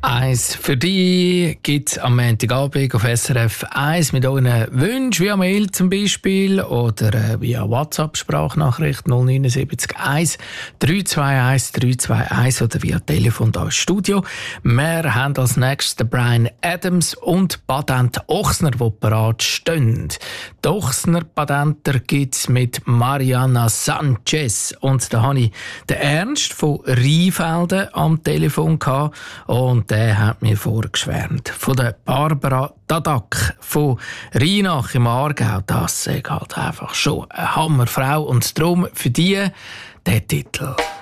Eins für dich gibt es am Montagabend auf SRF 1 mit euren Wünschen, via Mail zum Beispiel oder via WhatsApp-Sprachnachricht 079 1 321 321 oder via Telefon da ins Studio. Wir haben als nächstes den Bryan Adams und Patent Ochsner, die parat stehen. Die Ochsner Patenter gibt es mit Mariana Sanchez. Und da hatte ich den Ernst von Rheinfelden am Telefon gehabt, und der hat mir vorgeschwärmt von der Barbara Dadak von Rheinach im Aargau. Das ist halt einfach schon eine Hammerfrau, und darum für die der Titel.